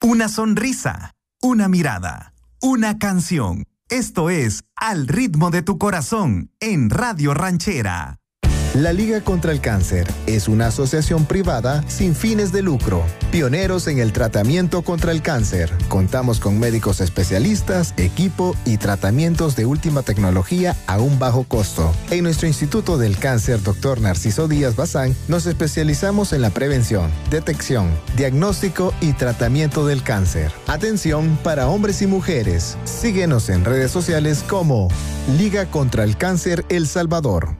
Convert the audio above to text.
una sonrisa, una mirada, una canción. Esto es Al ritmo de tu corazón en Radio Ranchera. La Liga contra el Cáncer es una asociación privada sin fines de lucro, pioneros en el tratamiento contra el cáncer. Contamos con médicos especialistas, equipo y tratamientos de última tecnología a un bajo costo. En nuestro Instituto del Cáncer, Dr. Narciso Díaz Bazán, nos especializamos en la prevención, detección, diagnóstico y tratamiento del cáncer. Atención para hombres y mujeres. Síguenos en redes sociales como Liga contra el Cáncer El Salvador.